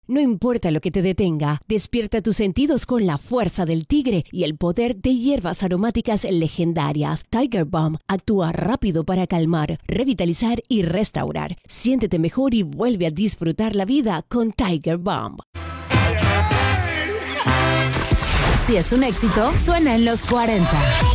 No importa lo que te detenga, despierta tus sentidos con la fuerza del tigre y el poder de hierbas aromáticas legendarias. Tiger Balm actúa rápido para calmar, revitalizar y restaurar. Siéntete mejor y vuelve a disfrutar la vida con Tiger Balm. Si es un éxito, suena en los 40.